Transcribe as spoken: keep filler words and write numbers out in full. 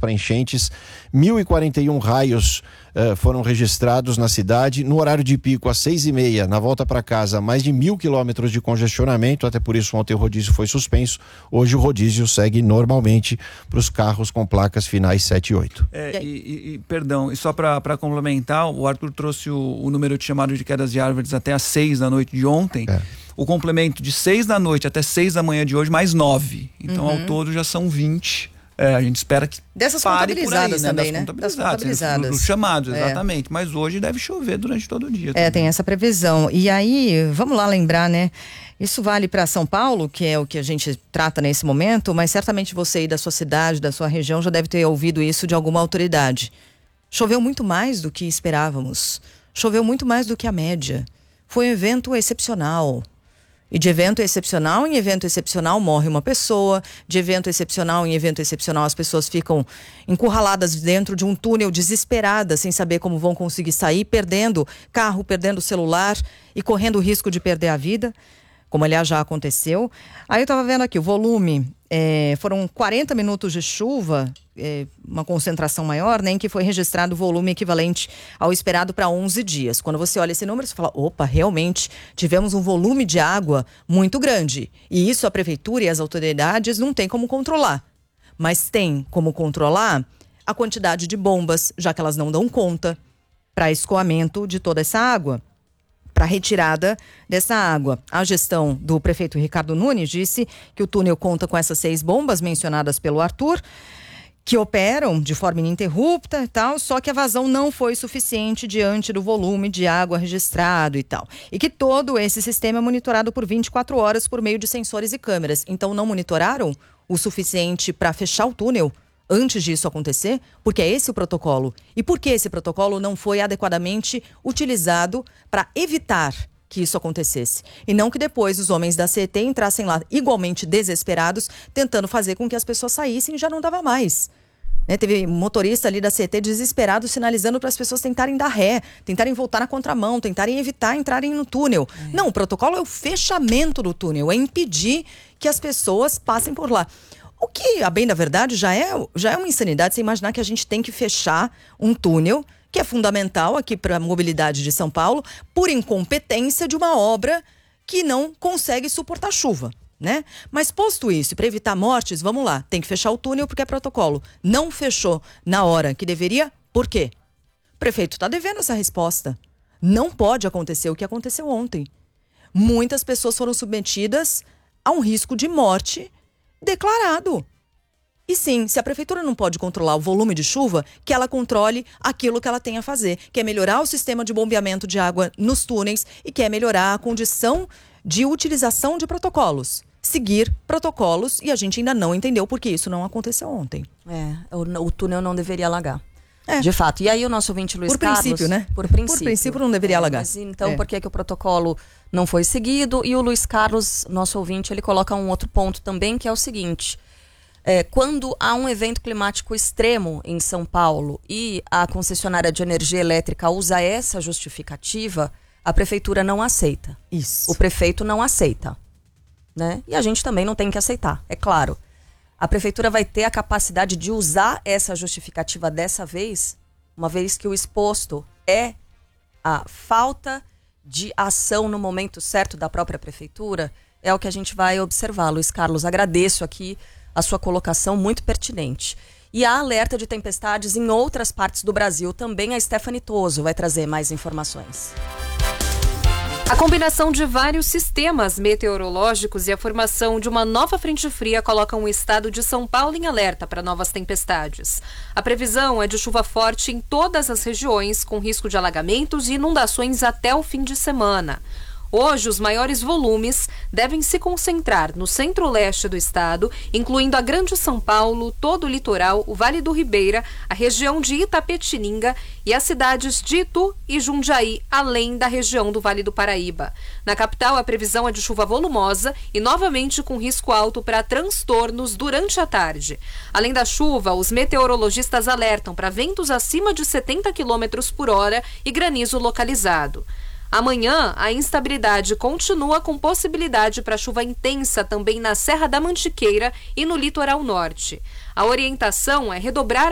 para enchentes. mil e quarenta e um raios uh, foram registrados na cidade. No horário de pico, às seis e meia, na volta para casa, mais de mil quilômetros de congestionamento. Até por isso, ontem o rodízio foi suspenso. Hoje o rodízio segue normalmente para os carros com placas finais sete e oito. É, e, e, e, perdão, e só para complementar, o Arthur trouxe o, o número chamado de quedas de árvores até às seis da noite de ontem. É. O complemento de seis da noite até seis da manhã de hoje, mais nove. Então, uhum. ao todo, já são vinte. É, a gente espera que Dessas pare contabilizadas por aí, também, né? né? Das contabilizadas. contabilizadas. Dos chamados, é. exatamente. Mas hoje deve chover durante todo o dia. É, também. Tem essa previsão. E aí, vamos lá lembrar, né? Isso vale para São Paulo, que é o que a gente trata nesse momento, mas certamente você aí da sua cidade, da sua região, já deve ter ouvido isso de alguma autoridade. Choveu muito mais do que esperávamos. Choveu muito mais do que a média. Foi um evento excepcional. E de evento excepcional em evento excepcional morre uma pessoa, de evento excepcional em evento excepcional as pessoas ficam encurraladas dentro de um túnel desesperadas, sem saber como vão conseguir sair, perdendo carro, perdendo celular e correndo o risco de perder a vida, como aliás já aconteceu. Aí eu estava vendo aqui o volume, é, foram quarenta minutos de chuva, é, uma concentração maior, né, em que foi registrado o volume equivalente ao esperado para onze dias. Quando você olha esse número, você fala, opa, realmente tivemos um volume de água muito grande. E isso a prefeitura e as autoridades não têm como controlar. Mas tem como controlar a quantidade de bombas, já que elas não dão conta, para escoamento de toda essa água, para retirada dessa água. A gestão do prefeito Ricardo Nunes disse que o túnel conta com essas seis bombas mencionadas pelo Arthur, que operam de forma ininterrupta e tal, só que a vazão não foi suficiente diante do volume de água registrado e tal. E que todo esse sistema é monitorado por vinte e quatro horas por meio de sensores e câmeras. Então não monitoraram o suficiente para fechar o túnel antes disso acontecer, porque é esse o protocolo. E por que esse protocolo não foi adequadamente utilizado para evitar que isso acontecesse? E não que depois os homens da C E T entrassem lá igualmente desesperados, tentando fazer com que as pessoas saíssem e já não dava mais. Né? Teve um motorista ali da C E T desesperado, sinalizando para as pessoas tentarem dar ré, tentarem voltar na contramão, tentarem evitar entrarem no túnel. É. Não, o protocolo é o fechamento do túnel, é impedir que as pessoas passem por lá. O que, a bem da verdade, já é, já é uma insanidade você imaginar que a gente tem que fechar um túnel que é fundamental aqui para a mobilidade de São Paulo por incompetência de uma obra que não consegue suportar chuva, né? Mas posto isso, para evitar mortes, vamos lá, tem que fechar o túnel porque é protocolo. Não fechou na hora que deveria, por quê? O prefeito está devendo essa resposta. Não pode acontecer o que aconteceu ontem. Muitas pessoas foram submetidas a um risco de morte declarado. E sim, se a prefeitura não pode controlar o volume de chuva, que ela controle aquilo que ela tem a fazer, que é melhorar o sistema de bombeamento de água nos túneis e que é melhorar a condição de utilização de protocolos. Seguir protocolos, e a gente ainda não entendeu por que isso não aconteceu ontem. É, o, o túnel não deveria alagar. É. De fato. E aí o nosso ouvinte Luiz por Carlos... Por princípio, né? Por princípio. Por princípio não deveria é, alagar. Mas então é. por que que o protocolo não foi seguido? E o Luiz Carlos, nosso ouvinte, ele coloca um outro ponto também, que é o seguinte... É, quando há um evento climático extremo em São Paulo e a concessionária de energia elétrica usa essa justificativa, a prefeitura não aceita. Isso. O prefeito não aceita, né? E a gente também não tem que aceitar, é claro. A prefeitura vai ter a capacidade de usar essa justificativa dessa vez, uma vez que o exposto é a falta de ação no momento certo da própria prefeitura, é o que a gente vai observar. Luiz Carlos, agradeço aqui a sua colocação muito pertinente. E há alerta de tempestades em outras partes do Brasil. Também a Stephanie Toso vai trazer mais informações. A combinação de vários sistemas meteorológicos e a formação de uma nova frente fria colocam o estado de São Paulo em alerta para novas tempestades. A previsão é de chuva forte em todas as regiões, com risco de alagamentos e inundações até o fim de semana. Hoje, os maiores volumes devem se concentrar no centro-leste do estado, incluindo a Grande São Paulo, todo o litoral, o Vale do Ribeira, a região de Itapetininga e as cidades de Itu e Jundiaí, além da região do Vale do Paraíba. Na capital, a previsão é de chuva volumosa e novamente com risco alto para transtornos durante a tarde. Além da chuva, os meteorologistas alertam para ventos acima de setenta quilômetros por hora e granizo localizado. Amanhã, a instabilidade continua com possibilidade para chuva intensa também na Serra da Mantiqueira e no litoral norte. A orientação é redobrar